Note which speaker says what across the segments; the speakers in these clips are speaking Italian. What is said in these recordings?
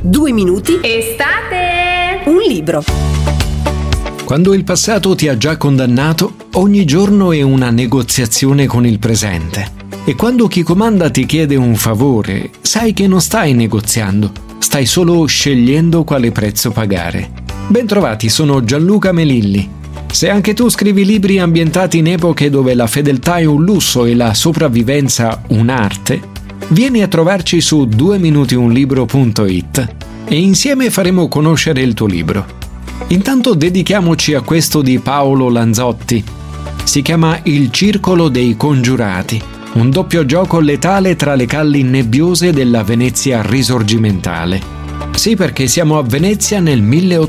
Speaker 1: 2 minuti.
Speaker 2: Estate!
Speaker 1: Un libro.
Speaker 3: Quando il passato ti ha già condannato, ogni giorno è una negoziazione con il presente. E quando chi comanda ti chiede un favore, sai che non stai negoziando, stai solo scegliendo quale prezzo pagare. Bentrovati, sono Gianluca Melilli. Se anche tu scrivi libri ambientati in epoche dove la fedeltà è un lusso e la sopravvivenza un'arte, vieni a trovarci su 2minutiunlibro.it e insieme faremo conoscere il tuo libro. Intanto dedichiamoci a questo di Paolo Lanzotti. Si chiama Il Circolo dei Congiurati, un doppio gioco letale tra le calli nebbiose della Venezia risorgimentale. Sì, perché siamo a Venezia nel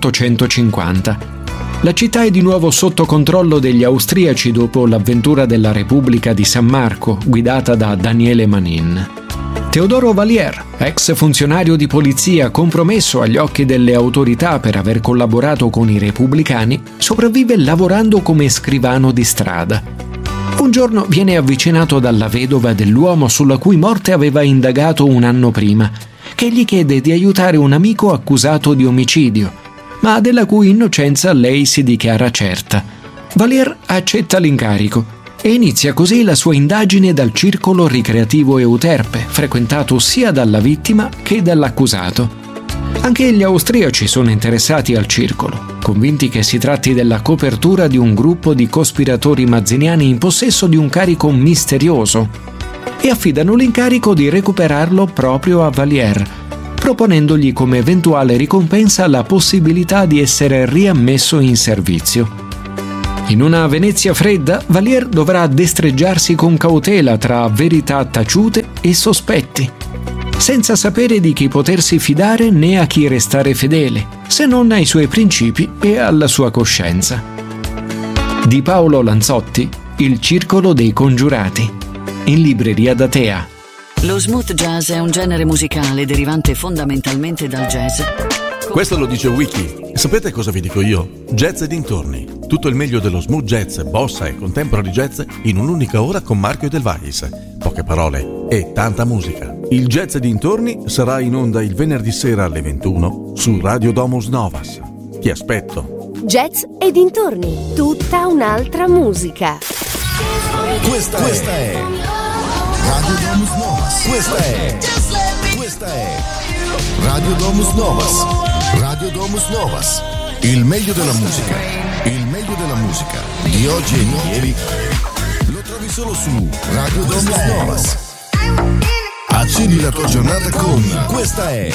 Speaker 3: 1850. La città è di nuovo sotto controllo degli austriaci dopo l'avventura della Repubblica di San Marco, guidata da Daniele Manin. Teodoro Valier, ex funzionario di polizia compromesso agli occhi delle autorità per aver collaborato con i repubblicani, sopravvive lavorando come scrivano di strada. Un giorno viene avvicinato dalla vedova dell'uomo sulla cui morte aveva indagato un anno prima, che gli chiede di aiutare un amico accusato di omicidio, ma della cui innocenza lei si dichiara certa. Valier accetta l'incarico e inizia così la sua indagine dal circolo ricreativo Euterpe, frequentato sia dalla vittima che dall'accusato. Anche gli austriaci sono interessati al circolo, convinti che si tratti della copertura di un gruppo di cospiratori mazziniani in possesso di un carico misterioso, e affidano l'incarico di recuperarlo proprio a Valier, proponendogli come eventuale ricompensa la possibilità di essere riammesso in servizio. In una Venezia fredda, Valier dovrà destreggiarsi con cautela tra verità taciute e sospetti, senza sapere di chi potersi fidare né a chi restare fedele, se non ai suoi principi e alla sua coscienza. Di Paolo Lanzotti, Il Circolo dei Congiurati, in libreria da Tea.
Speaker 4: Lo smooth jazz è un genere musicale derivante fondamentalmente dal jazz.
Speaker 5: Questo lo dice Wiki. Sapete cosa vi dico io? Jazz e dintorni. Tutto il meglio dello smooth jazz, bossa e contemporary jazz in un'unica ora con Marco Edelweiss. Poche parole e tanta musica. Il Jazz e dintorni sarà in onda il venerdì sera alle 21 su Radio Domus Novas. Ti aspetto.
Speaker 1: Jazz e dintorni, tutta un'altra musica.
Speaker 6: Questa è Radio Domus Novas. Questa è Radio Domus Novas. Radio Domus Novas. Il meglio della musica. Il meglio della musica di oggi e di ieri lo trovi solo su Radio Domus Novas. Accidi la tua giornata con Questa è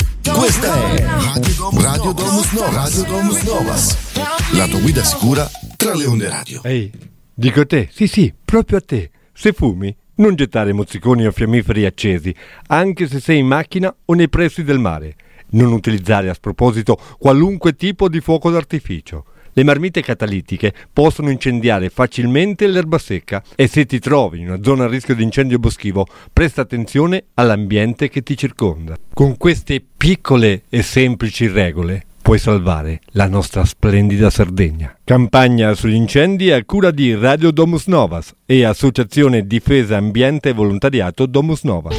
Speaker 6: Radio Domus Novas. Radio Domus Novas. La tua guida sicura tra le onde radio.
Speaker 7: Ehi, dico a te, sì, proprio a te. Se fumi, non gettare mozziconi o fiammiferi accesi, anche se sei in macchina o nei pressi del mare. Non utilizzare a sproposito qualunque tipo di fuoco d'artificio. Le marmite catalitiche possono incendiare facilmente l'erba secca e se ti trovi in una zona a rischio di incendio boschivo, presta attenzione all'ambiente che ti circonda. Con queste piccole e semplici regole puoi salvare la nostra splendida Sardegna. Campagna sugli incendi a cura di Radio Domus Novas e Associazione Difesa Ambiente e Volontariato Domus Novas.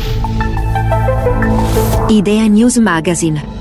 Speaker 8: Idea News Magazine.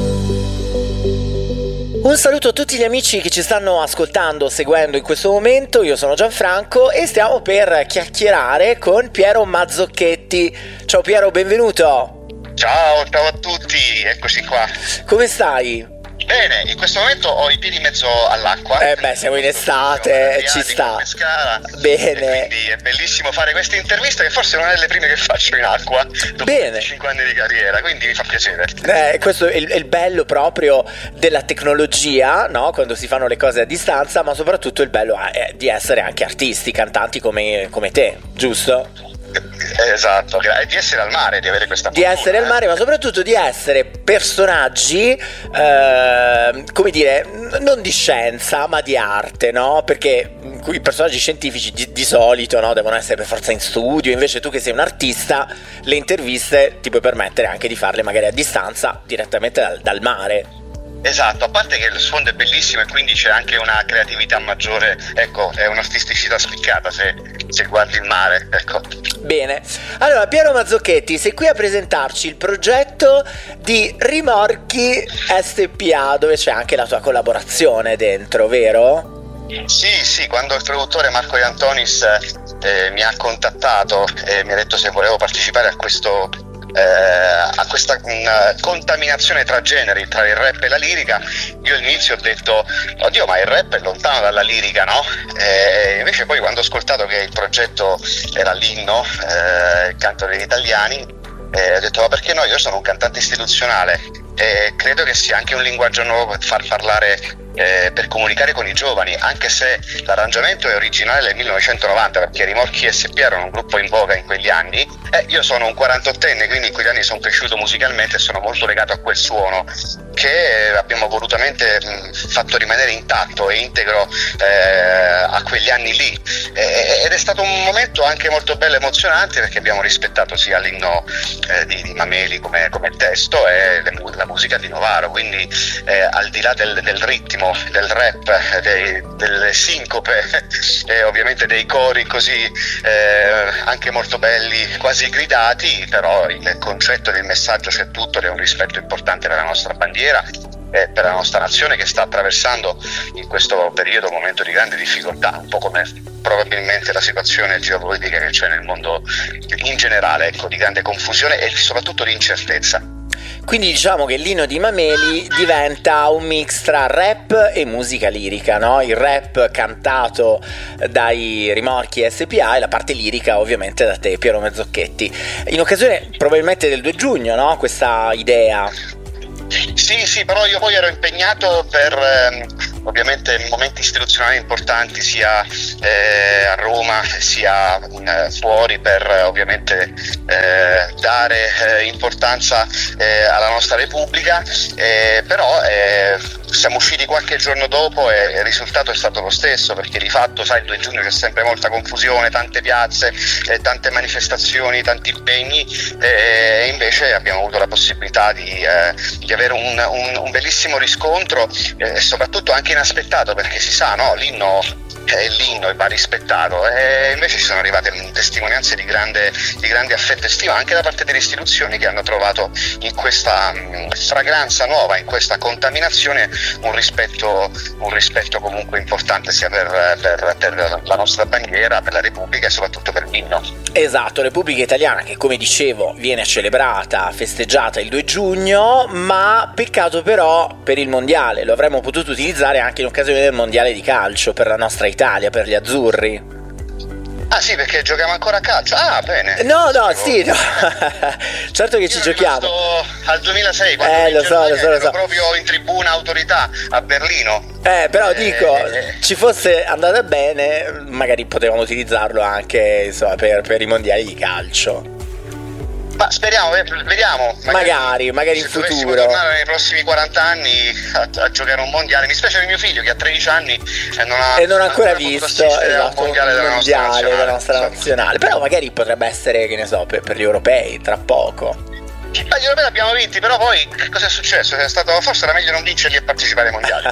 Speaker 9: Un saluto a tutti gli amici che ci stanno ascoltando, seguendo in questo momento. Io sono Gianfranco e stiamo per chiacchierare con Piero Mazzocchetti. Ciao Piero, benvenuto.
Speaker 10: Ciao a tutti, eccoci qua.
Speaker 9: Come stai?
Speaker 10: Bene, in questo momento ho i piedi in mezzo all'acqua.
Speaker 9: Siamo in estate, ci sta. Bene.
Speaker 10: Quindi è bellissimo fare questa intervista che forse non è le prime che faccio in acqua dopo 5 anni di carriera, quindi mi fa piacere.
Speaker 9: Questo è il bello proprio della tecnologia, no? Quando si fanno le cose a distanza, ma soprattutto il bello è di essere anche artisti, cantanti come te, giusto?
Speaker 10: Esatto, e di essere al mare, di avere questa
Speaker 9: fortuna, essere al mare, ma soprattutto di essere personaggi come dire, non di scienza ma di arte, no? Perché i personaggi scientifici di solito, no, devono essere per forza in studio. Invece tu che sei un artista, le interviste ti puoi permettere anche di farle magari a distanza, direttamente dal mare.
Speaker 10: Esatto, a parte che lo sfondo è bellissimo e quindi c'è anche una creatività maggiore, ecco, è un'artisticità spiccata se guardi il mare, ecco.
Speaker 9: Bene, allora Piero Mazzocchetti, sei qui a presentarci il progetto di Rimorchi SPA, dove c'è anche la tua collaborazione dentro, vero?
Speaker 10: Sì, quando il produttore Marco De Antonis mi ha contattato e mi ha detto se volevo partecipare a questa contaminazione tra generi, tra il rap e la lirica, io all'inizio ho detto oddio, ma il rap è lontano dalla lirica, no? E invece poi quando ho ascoltato che il progetto era l'inno, il canto degli italiani, ho detto ma perché no, io sono un cantante istituzionale e credo che sia anche un linguaggio nuovo per far parlare, per comunicare con i giovani, anche se l'arrangiamento è originale del 1990, perché Rimorchi SPA erano un gruppo in voga in quegli anni. Io sono un 48enne, quindi in quegli anni sono cresciuto musicalmente e sono molto legato a quel suono che abbiamo volutamente fatto rimanere intatto e integro a quegli anni lì, ed è stato un momento anche molto bello e emozionante, perché abbiamo rispettato sia l'inno di Mameli come testo e la musica di Novaro, quindi al di là del ritmo, del rap, delle sincope e ovviamente dei cori così anche molto belli, quasi gridati, però il concetto del messaggio c'è tutto, ed è un rispetto importante per la nostra bandiera e per la nostra nazione, che sta attraversando in questo periodo un momento di grande difficoltà, un po' come probabilmente la situazione geopolitica che c'è nel mondo in generale, ecco, di grande confusione e soprattutto di incertezza.
Speaker 9: Quindi diciamo che l'inno di Mameli diventa un mix tra rap e musica lirica, no? Il rap cantato dai Rimorchi SPA e la parte lirica ovviamente da te, Piero Mazzocchetti. In occasione probabilmente del 2 giugno, no? Questa idea.
Speaker 10: Sì, però io poi ero impegnato per ovviamente momenti istituzionali importanti sia a Roma sia fuori, per ovviamente dare importanza alla nostra Repubblica, però siamo usciti qualche giorno dopo e il risultato è stato lo stesso, perché di fatto, sai, il 2 giugno c'è sempre molta confusione, tante piazze, tante manifestazioni, tanti impegni, e invece abbiamo avuto la possibilità di avere un bellissimo riscontro, e soprattutto anche inaspettato, perché si sa, no, l'inno e va rispettato, e invece ci sono arrivate testimonianze di grande affetto e stima anche da parte delle istituzioni, che hanno trovato in questa fragranza nuova, in questa contaminazione, un rispetto comunque importante sia per la nostra bandiera, per la Repubblica e soprattutto per l'inno.
Speaker 9: Esatto, Repubblica Italiana, che come dicevo viene celebrata, festeggiata il 2 giugno, ma peccato però per il mondiale, lo avremmo potuto utilizzare anche in occasione del mondiale di calcio per la nostra Italia, per gli azzurri.
Speaker 10: Ah sì, perché giochiamo ancora a calcio? Ah, bene.
Speaker 9: No, certo che ci giochiamo.
Speaker 10: Al 2006, quando
Speaker 9: lo so.
Speaker 10: proprio in tribuna autorità a Berlino.
Speaker 9: Però dico, ci fosse andata bene, magari potevamo utilizzarlo anche, insomma, per i mondiali di calcio.
Speaker 10: Ma speriamo, vediamo.
Speaker 9: Magari in futuro. Se dovessimo
Speaker 10: tornare nei prossimi 40 anni a giocare un mondiale, mi spiace per mio figlio che ha 13 anni e non ha ancora visto un mondiale della nostra nazionale.
Speaker 9: Però magari potrebbe essere, che ne so, per gli europei tra poco.
Speaker 10: Ma gli europei l'abbiamo vinti, però poi che cosa è successo? Forse era meglio non vincerli e partecipare ai mondiali.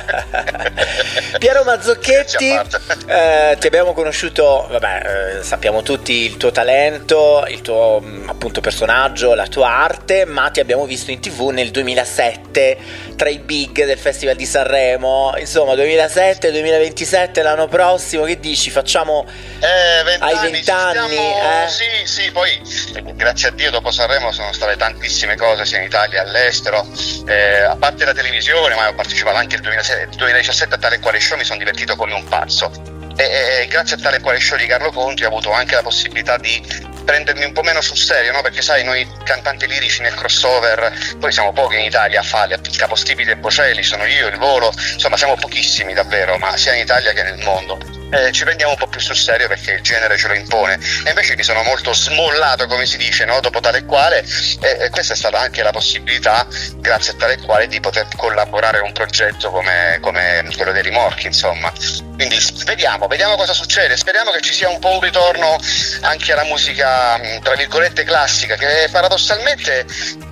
Speaker 9: Piero Mazzocchetti, ti abbiamo conosciuto, sappiamo tutti il tuo talento, il tuo appunto personaggio, la tua arte, ma ti abbiamo visto in TV nel 2007 tra i big del Festival di Sanremo. Insomma, 2007-2027 l'anno prossimo, che dici? Facciamo ai 20 anni?
Speaker 10: Sì, poi grazie a Dio dopo Sanremo sono state tantissime cose sia in Italia che all'estero, a parte la televisione, ma ho partecipato anche nel 2017 a Tale e Quale Show, mi sono divertito come un pazzo, e grazie a Tale e Quale Show di Carlo Conti ho avuto anche la possibilità di prendermi un po' meno sul serio, no? Perché sai, noi cantanti lirici nel crossover poi siamo pochi in Italia a farli, il capostipite e Bocelli, sono io, il Volo, insomma siamo pochissimi davvero, ma sia in Italia che nel mondo. Ci prendiamo un po' più sul serio perché il genere ce lo impone, e invece mi sono molto smollato, come si dice, no? Dopo Tale e Quale, e questa è stata anche la possibilità, grazie a Tale e Quale, di poter collaborare a un progetto come quello dei Rimorchi, insomma. Quindi vediamo cosa succede, speriamo che ci sia un po' un ritorno anche alla musica tra virgolette classica, che paradossalmente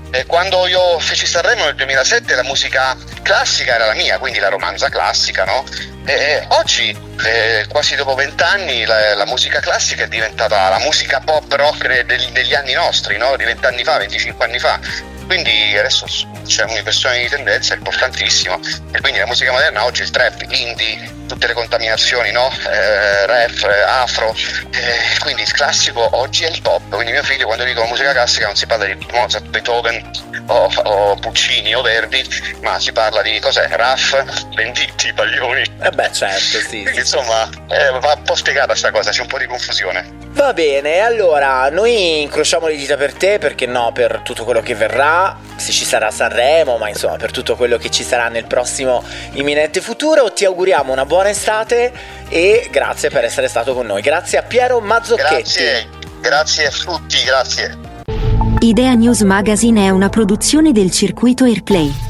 Speaker 10: quando io feci Sanremo nel 2007 la musica classica era la mia, quindi la romanza classica, no? Oggi, quasi dopo 20 anni, la musica classica è diventata la musica pop rock degli anni nostri, no? Di 20 anni fa, 25 anni fa. Quindi adesso c'è un'inversione di tendenza importantissima, e quindi la musica moderna oggi, il trap, l'indie, tutte le contaminazioni, no? Rap, afro, quindi il classico oggi è il pop. Quindi mio figlio, quando dico musica classica, non si parla di Mozart, Beethoven o Puccini o Verdi, ma si parla di cos'è? Raff, Venditti, Baglioni.
Speaker 9: Certo, sì.
Speaker 10: Quindi insomma va un po' spiegata sta cosa, c'è un po' di confusione.
Speaker 9: Va bene, allora noi incrociamo le dita per te, perché no, per tutto quello che verrà, se ci sarà Sanremo, ma insomma per tutto quello che ci sarà nel prossimo imminente futuro. Ti auguriamo una buona estate e grazie per essere stato con noi. Grazie a Piero Mazzocchetti.
Speaker 10: Grazie a tutti, grazie.
Speaker 8: Idea News Magazine è una produzione del circuito Airplay.